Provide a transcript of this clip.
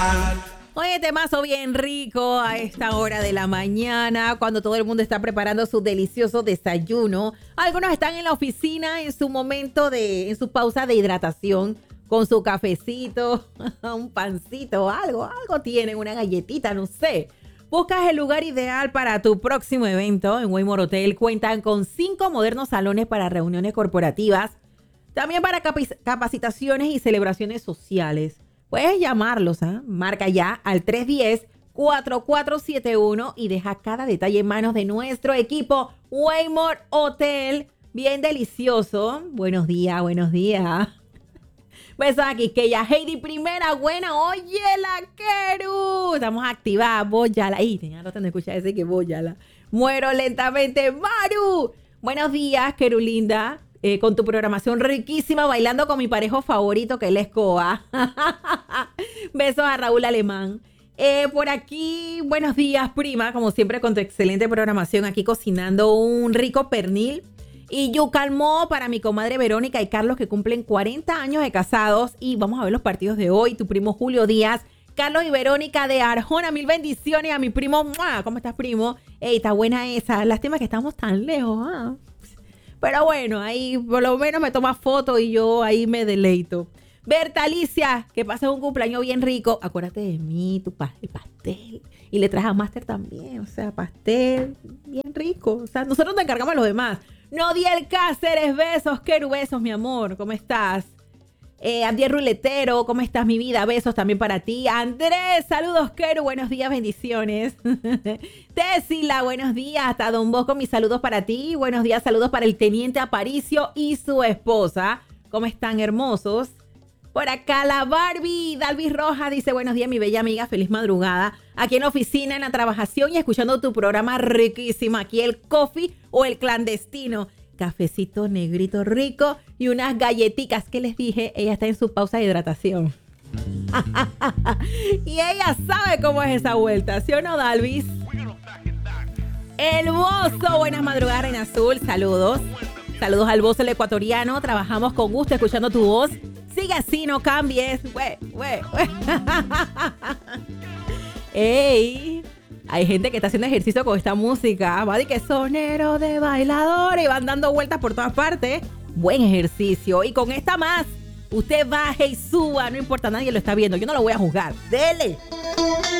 Oye, temazo bien rico a esta hora de la mañana, cuando todo el mundo está preparando su delicioso desayuno. Algunos están en la oficina en su en su pausa de hidratación, con su cafecito, un pancito, algo tienen, una galletita, no sé. Buscas el lugar ideal para tu próximo evento. En Waymore Hotel cuentan con 5 modernos salones para reuniones corporativas, también para capacitaciones y celebraciones sociales. Puedes llamarlos, ¿eh? Marca ya al 310-4471 y deja cada detalle en manos de nuestro equipo Waymore Hotel. Bien delicioso. Buenos días, buenos días. Besos aquí, que ya Heidi primera, buena. Oye, la Keru. Estamos activadas, bóyala. Ahí, tenía rato de escuchar ese que bóyala. Muero lentamente, Maru. Buenos días, Keru linda. Con tu programación riquísima, bailando con mi parejo favorito, que es la escoba. Besos a Raúl Alemán. Por aquí, buenos días, prima. Como siempre, con tu excelente programación, aquí cocinando un rico pernil y yuca al moho para mi comadre Verónica y Carlos, que cumplen 40 años de casados. Y vamos a ver los partidos de hoy. Tu primo Julio Díaz, Carlos y Verónica de Arjona. Mil bendiciones a mi primo. ¡Mua! ¿Cómo estás, primo? Ey, está buena esa. Lástima que estamos tan lejos, ¿ah? Pero bueno, ahí por lo menos me toma foto y yo ahí me deleito. Berta Alicia, que pases un cumpleaños bien rico. Acuérdate de mí, el pastel. Y le traes a Master también, o sea, pastel bien rico. O sea, nosotros te encargamos de los demás. Nodiel Cáceres, besos, Keru, besos, mi amor. ¿Cómo estás? Abdiel Ruletero, ¿cómo estás, mi vida? Besos también para ti. Andrés, saludos, Keru, buenos días, bendiciones. Tessila, buenos días. Hasta Don Bosco, mis saludos para ti. Buenos días, saludos para el teniente Aparicio y su esposa. ¿Cómo están, hermosos? Por acá la Barbie, Dalvis Rojas, dice, buenos días, mi bella amiga, feliz madrugada. Aquí en la oficina, en la trabajación y escuchando tu programa riquísimo. Aquí el coffee o el clandestino. Cafecito negrito rico y unas galletitas que les dije. Ella está en su pausa de hidratación. Y ella sabe cómo es esa vuelta, ¿sí o no, Dalvis? El Bozo, buenas madrugadas, Reina Azul, saludos. Saludos al Bozo, el ecuatoriano. Trabajamos con gusto escuchando tu voz. Sigue así, no cambies. ¡Ey! Hay gente que está haciendo ejercicio con esta música. Va de que sonero de bailadores y van dando vueltas por todas partes. Buen ejercicio. Y con esta más, usted baje y suba. No importa, nadie lo está viendo. Yo no lo voy a juzgar. ¡Dele!